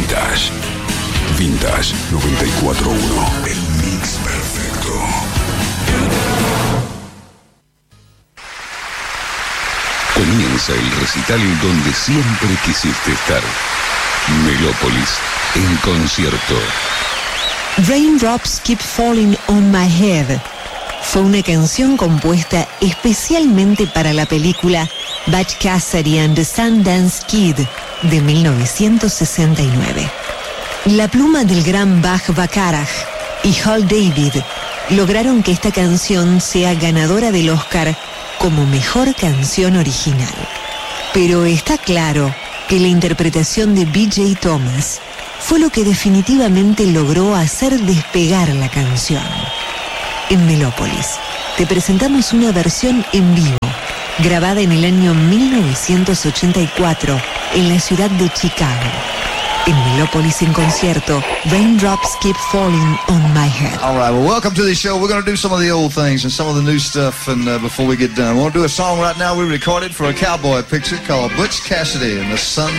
Vintage. Vintage 94.1. El mix perfecto. Comienza el recital donde siempre quisiste estar. Melópolis en concierto. Raindrops Keep Falling on My Head fue una canción compuesta especialmente para la película Butch Cassidy and the Sundance Kid de 1969. La pluma del gran Bach Bacharach y Hal David lograron que esta canción sea ganadora del Oscar como mejor canción original. Pero está claro que la interpretación de B.J. Thomas fue lo que definitivamente logró hacer despegar la canción. En Melópolis te presentamos una versión en vivo, grabada en el año 1984 en la ciudad de Chicago. En Melópolis en concierto, Raindrops Keep Falling on My Head. All right, well, welcome to the show. We're going to do some of the old things and some of the new stuff, and before we get done, I want to do a song right now we recorded for a cowboy picture called Butch Cassidy and the Sun.